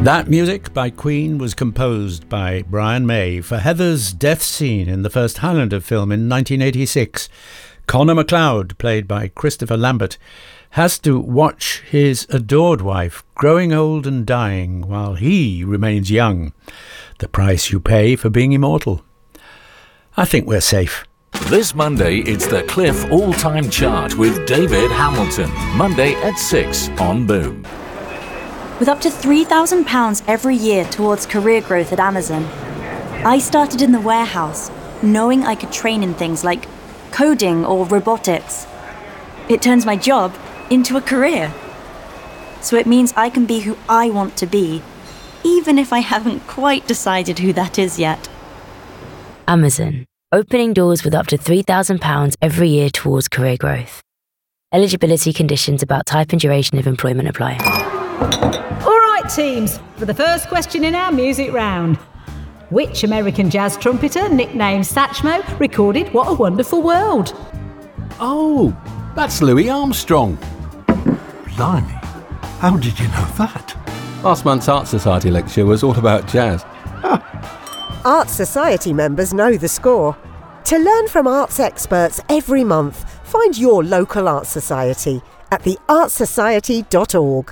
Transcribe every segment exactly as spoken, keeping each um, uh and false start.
That music by Queen was composed by Brian May for Heather's death scene in the first Highlander film in nineteen eighty-six. Connor MacLeod, played by Christopher Lambert, has to watch his adored wife growing old and dying while he remains young. The price you pay for being immortal. I think we're safe. This Monday, it's the Cliff All-Time Chart with David Hamilton. Monday at six on Boom. With up to three thousand pounds every year towards career growth at Amazon, I started in the warehouse, knowing I could train in things like coding or robotics. It turns my job into a career. So it means I can be who I want to be, even if I haven't quite decided who that is yet. Amazon, opening doors with up to three thousand pounds every year towards career growth. Eligibility conditions about type and duration of employment apply. All right, teams, for the first question in our music round. Which American jazz trumpeter, nicknamed Satchmo, recorded What a Wonderful World? Oh, that's Louis Armstrong. Blimey, how did you know that? Last month's Art Society lecture was all about jazz. Art Society members know the score. To learn from arts experts every month, find your local art society at the art society dot org.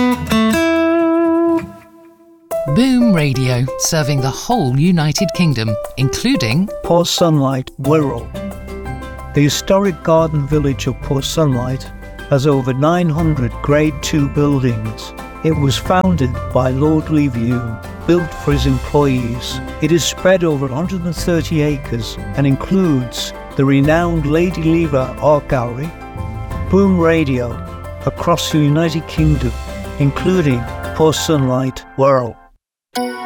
Boom Radio, serving the whole United Kingdom, including Port Sunlight, Wirral. The historic garden village of Port Sunlight has over nine hundred Grade two buildings. It was founded by Lord Leaview, built for his employees. It is spread over one hundred thirty acres and includes the renowned Lady Lever Art Gallery, Boom Radio, across the United Kingdom, including Port Sunlight, Wirral.